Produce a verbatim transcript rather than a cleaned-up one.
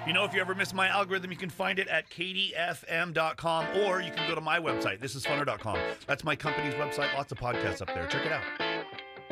You know, if you ever miss my algorithm, you can find it at k d f m dot com, or you can go to my website, this is funner dot com. That's my company's website. Lots of podcasts up there. Check it out.